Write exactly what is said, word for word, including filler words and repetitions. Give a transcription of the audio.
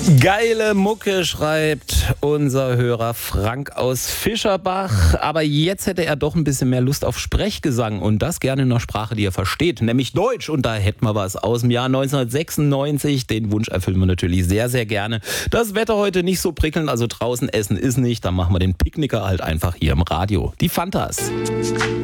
Geile Mucke, schreibt unser Hörer Frank aus Fischerbach. Aber jetzt hätte er doch ein bisschen mehr Lust auf Sprechgesang und das gerne in einer Sprache, die er versteht, nämlich Deutsch. Und da hätten wir was aus dem Jahr neunzehnhundertsechsundneunzig. Den Wunsch erfüllen wir natürlich sehr, sehr gerne. Das Wetter heute nicht so prickelnd, also draußen essen ist nicht. Dann machen wir den Picknicker halt einfach hier im Radio. Die Fantas.